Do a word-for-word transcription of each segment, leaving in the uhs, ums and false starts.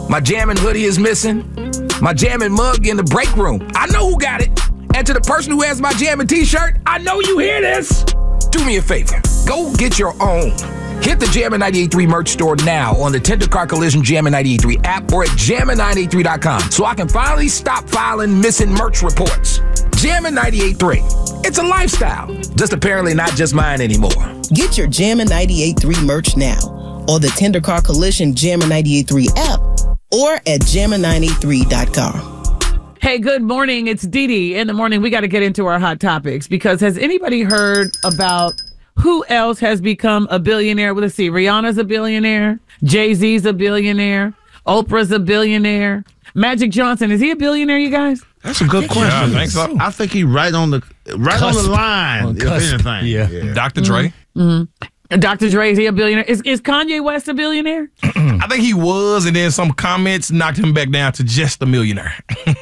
My Jammin' hoodie is missing. My Jammin' mug in the break room. I know who got it. And to the person who has my Jammin' t-shirt, I know you hear this. Do me a favor. Go get your own. Hit the Jammin' ninety-eight point three merch store now on the Tender Car Collision Jammin' ninety-eight point three app or at jammin nine eight three dot com so I can finally stop filing missing merch reports. Jammin' ninety-eight point three. It's a lifestyle. Just apparently not just mine anymore. Get your Jammin' ninety-eight point three merch now on the Tender Car Collision Jammin' ninety-eight point three app or at jammin nine eight three dot com. Hey, good morning. It's Dee Dee. In the morning, we got to get into our hot topics because has anybody heard about who else has become a billionaire? Well, let's see. Rihanna's a billionaire. Jay-Z's a billionaire. Oprah's a billionaire. Magic Johnson, is he a billionaire, you guys? That's a good question. Yeah, I think so. I think he right on the right Cusp. on the line, On if cusp. anything. Yeah. yeah. Doctor Dre. Mm-hmm. Doctor Dre, is he a billionaire? Is, is Kanye West a billionaire? I think he was, and then some comments knocked him back down to just a millionaire.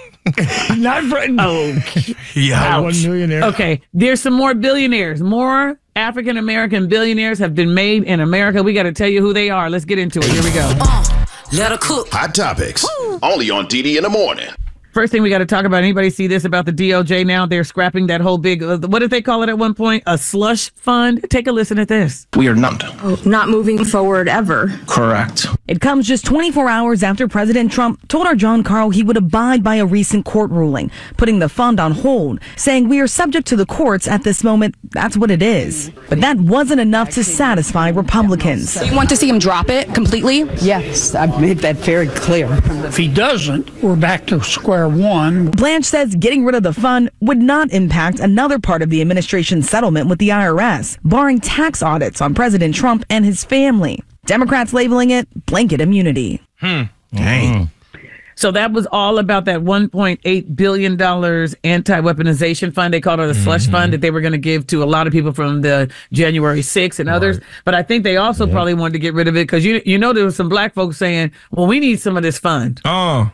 Not for Oh, Yeah. one millionaire. okay. There's some more billionaires. More African-American billionaires have been made in America. We got to tell you who they are. Let's get into it. Here we go. Uh, let her cook. Hot Topics. Only on D D in the morning. First thing we got to talk about, anybody see this about the D O J now? They're scrapping that whole big, uh, what did they call it at one point? A slush fund? Take a listen at this. We are not. Not moving forward ever. Correct. It comes just twenty-four hours after President Trump told our John Carl he would abide by a recent court ruling, putting the fund on hold, saying we are subject to the courts at this moment. That's what it is. But that wasn't enough to satisfy Republicans. You want to see him drop it completely? Yes, I've made that very clear. If he doesn't, we're back to square one. Blanche says getting rid of the fund would not impact another part of the administration's settlement with the I R S, barring tax audits on President Trump and his family. Democrats labeling it blanket immunity. Hmm. Dang. So that was all about that one point eight billion dollars anti-weaponization fund. They called it a slush Mm-hmm. fund that they were going to give to a lot of people from the January sixth and others. Right. But I think they also yeah. probably wanted to get rid of it because, you, you know, there was some black folks saying, well, we need some of this fund. Oh.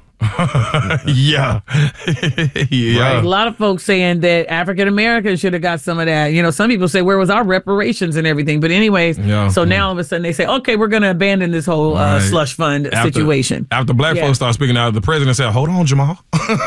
yeah. yeah. A lot of folks saying that African Americans should have got some of that. You know, some people say, where was our reparations and everything? But anyways, yeah. so now all of a sudden they say, okay, we're going to abandon this whole uh, right. slush fund after, situation. After black yeah. folks start speaking out, the president said, hold on, Jamal.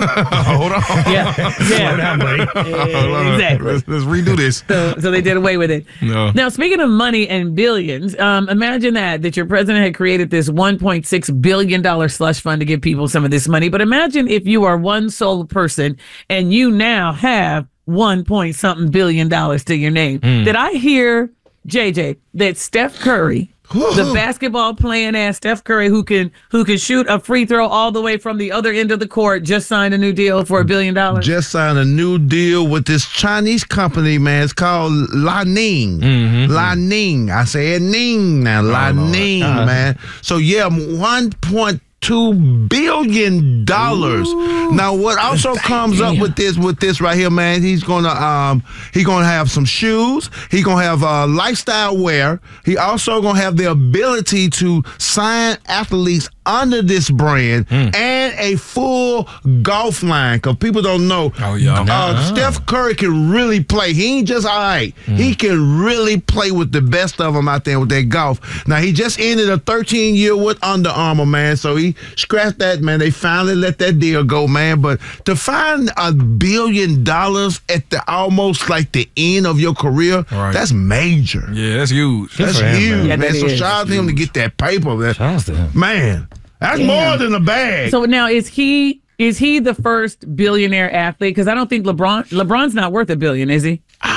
hold on. Yeah. yeah. Slow down, buddy. Yeah, exactly. Let's, let's redo this. So, so they did away with it. No. Now, speaking of money and billions, um, imagine that, that your president had created this one point six billion dollars slush fund to give people some of this money. But imagine if you are one sole person and you now have one point something billion dollars to your name. Mm. Did I hear, J J, that Steph Curry, the basketball playing ass Steph Curry, who can who can shoot a free throw all the way from the other end of the court, just signed a new deal for a billion dollars? Just signed a new deal with this Chinese company, man. It's called La Ning. Mm-hmm. La Ning. I say it Ning now. La oh, Ning, uh-huh. man. So, yeah, one point two billion dollars. Now, what also comes up with this, with this right here, man? He's gonna, um, he gonna have some shoes. He gonna have uh, lifestyle wear. He also gonna have the ability to sign athletes under this brand mm. and a full golf line. Cause people don't know. Oh yeah. Uh, uh-huh. Steph Curry can really play. He ain't just all right. Mm. He can really play with the best of them out there with that golf. Now he just ended a thirteen year with Under Armour, man. So he scratched that, man. They finally let that deal go, man. But to find a billion dollars at the almost like the end of your career, right. that's major. Yeah, that's huge. That's him, huge, man. Yeah, man. that So is. shout out to him to get that paper. Shout out to him. Man, that's Damn. more than a bag. So now is he is he the first billionaire athlete? Because I don't think LeBron LeBron's not worth a billion, is he? Uh,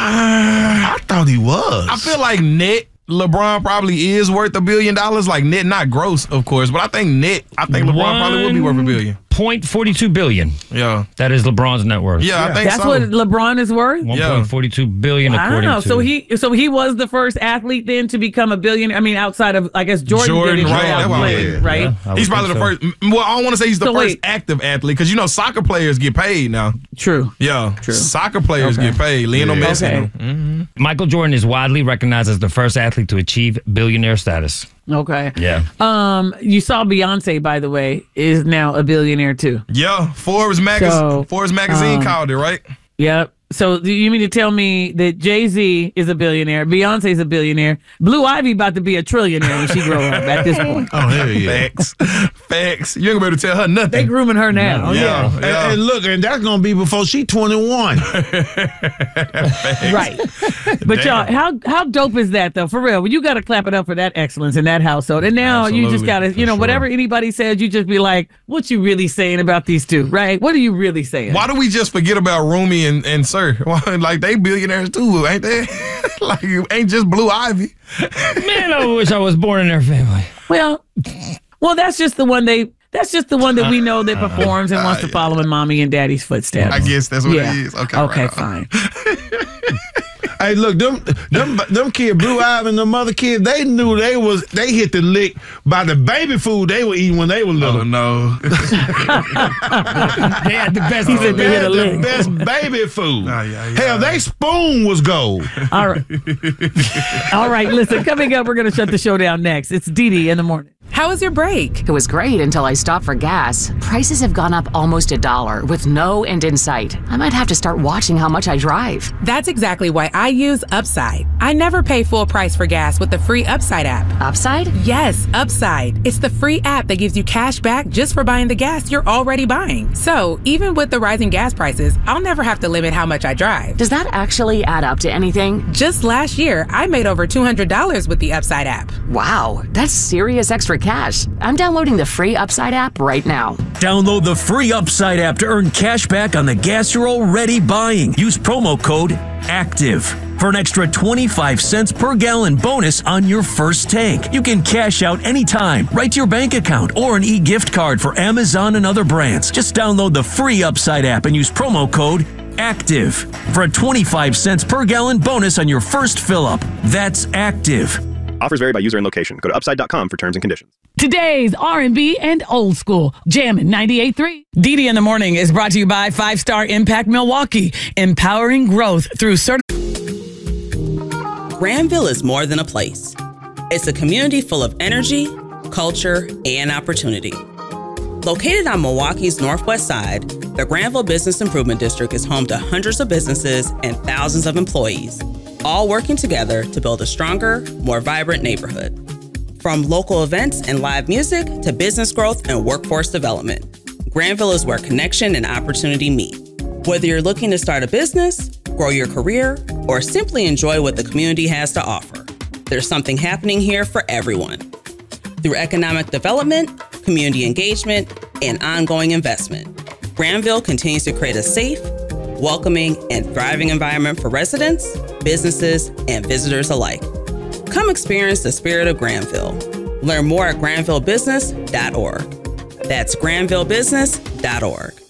I thought he was. I feel like net LeBron probably is worth a billion dollars. Like net, not gross, of course, but I think net. I think LeBron One probably would be worth a billion. point four two billion. Yeah, that is LeBron's net worth. Yeah, I think that's so. what LeBron is worth. One point four two billion, wow. according to. So he, so he was the first athlete then to become a billionaire. I mean, outside of, I guess Jordan, Jordan did it right? without playing, Yeah. right? Yeah, he's probably the so. first. Well, I don't want to say he's the So first wait. active athlete because you know soccer players get paid now. True. Yeah, True. Soccer players Okay. get paid. Lionel Yeah. Messi. Okay. Mm-hmm. Michael Jordan is widely recognized as the first athlete to achieve billionaire status. Okay. Yeah. Um, you saw Beyonce, by the way, is now a billionaire too. Yeah, Forbes magazine. So, Forbes magazine um, called it right. Yep. So do you mean to tell me that Jay-Z is a billionaire, Beyonce's a billionaire, Blue Ivy about to be a trillionaire when she grow up at this point? Oh, hell yeah. Facts. Facts. You ain't gonna be able to tell her nothing. They grooming her now. Oh, yeah. And, yeah. and look, and that's gonna be before she twenty-one. Right. But y'all, how how dope is that though? For real. Well, you gotta clap it up for that excellence in that household. And now you just Absolutely, gotta, you know, for whatever sure. anybody says, you just be like, what you really saying about these two, right? What are you really saying? Why do we just forget about Rumi and, and Sir? Why, like, they billionaires too, ain't they? Like, ain't just Blue Ivy. Man, I wish I was born in their family. Well, well, that's just the one they. That's just the one that we know that performs and wants to follow in mommy and daddy's footsteps. I guess that's what yeah. it is. Okay. Okay. Right on. Fine. Hey, look, them, them, them kids, Blue Ivy and them other kids, they knew they was they hit the lick by the baby food they were eating when they were little. Oh no. They had the best. He said they They hit had a the lick. best baby food. Nah, yeah, yeah. Hell, they spoon was gold. All right. All right. Listen, coming up, we're going to shut the show down next. It's Dee Dee in the morning. How was your break? It was great until I stopped for gas. Prices have gone up almost a dollar with no end in sight. I might have to start watching how much I drive. That's exactly why I use Upside. I never pay full price for gas with the free Upside app. Upside? Yes, Upside. It's the free app that gives you cash back just for buying the gas you're already buying. So even with the rising gas prices, I'll never have to limit how much I drive. Does that actually add up to anything? Just last year, I made over two hundred dollars with the Upside app. Wow, that's serious extra cash. I'm downloading the free Upside app right now. Download the free Upside app to earn cash back on the gas you're already buying. Use promo code ACTIVE for an extra twenty-five cents per gallon bonus on your first tank. You can cash out anytime, right to your bank account, or an e-gift card for Amazon and other brands. Just download the free Upside app and use promo code ACTIVE for a twenty-five cents per gallon bonus on your first fill-up. That's ACTIVE. Offers vary by user and location. Go to upside dot com for terms and conditions. Today's R and B and old school. Jammin' ninety-eight point three. Dee Dee in the morning is brought to you by Five Star Impact Milwaukee, empowering growth through certified. Granville is more than a place. It's a community full of energy, culture, and opportunity. Located on Milwaukee's northwest side, the Granville Business Improvement District is home to hundreds of businesses and thousands of employees, all working together to build a stronger, more vibrant neighborhood. From local events and live music to business growth and workforce development, Granville is where connection and opportunity meet. Whether you're looking to start a business, grow your career, or simply enjoy what the community has to offer, there's something happening here for everyone. Through economic development, community engagement, and ongoing investment, Granville continues to create a safe, welcoming, and thriving environment for residents, businesses, and visitors alike. Come experience the spirit of Granville. Learn more at granville business dot org. That's granville business dot org.